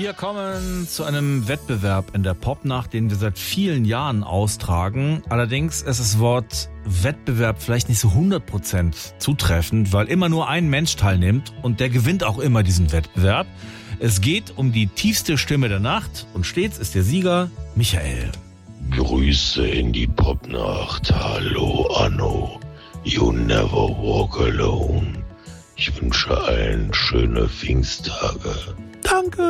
Wir kommen zu einem Wettbewerb in der Popnacht, den wir seit vielen Jahren austragen. Allerdings ist das Wort Wettbewerb vielleicht nicht so 100% zutreffend, weil immer nur ein Mensch teilnimmt und der gewinnt auch immer diesen Wettbewerb. Es geht um die tiefste Stimme der Nacht und stets ist der Sieger Michael. Grüße in die Popnacht. Hallo Anno. You never walk alone. Ich wünsche allen schöne Pfingsttage. Danke.